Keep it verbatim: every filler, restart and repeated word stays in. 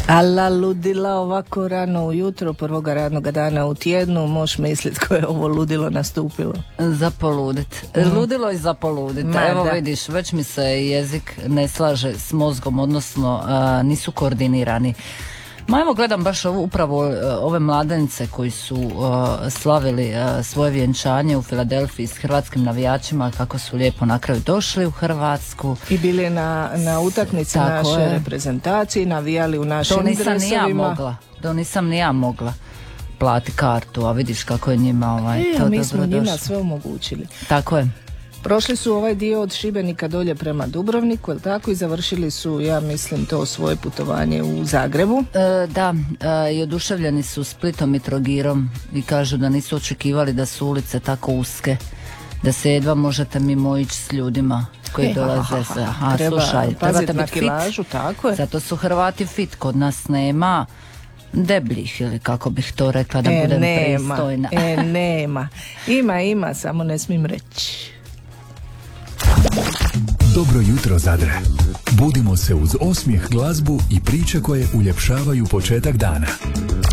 Ala ludila ovako rano ujutro, prvoga radnog dana u tjednu, možeš misliti koje je ovo ludilo nastupilo. Za poludit. Mm. Ludilo i za poludit. Ma, Evo da. Vidiš, već mi se jezik ne slaže s mozgom, odnosno a, nisu koordinirani. Ma evo gledam baš ovu, upravo uh, ove mladenice koji su uh, slavili uh, svoje vjenčanje u Filadelfiji s hrvatskim navijačima, kako su lijepo na kraju došli u Hrvatsku. I bili na, na utakmici Tako naše je. reprezentacije, navijali u našim to nisam dresovima. Ni ja mogla, to nisam ni ja mogla plati kartu, a vidiš kako je njima ovaj, e, to mi dobro smo njima došlo. sve omogućili. Tako je. Prošli su ovaj dio od Šibenika dolje prema Dubrovniku, jel tako, i završili su, ja mislim, to svoje putovanje u Zagrebu. E, da, e, i oduševljeni su Splitom i Trogirom i kažu da nisu očekivali da su ulice tako uske, da se jedva možete mimo ići s ljudima koji e, dolaze se. A, treba slušaj, paziti na kilažu, tako je. Zato su Hrvati fit, kod nas nema debljih, ili kako bih to rekla, da e, budem nema, pristojna. E, nema. Ima, ima, samo ne smijem reći. Dobro jutro, Zadre. Budimo se uz osmijeh, glazbu i priče koje uljepšavaju početak dana.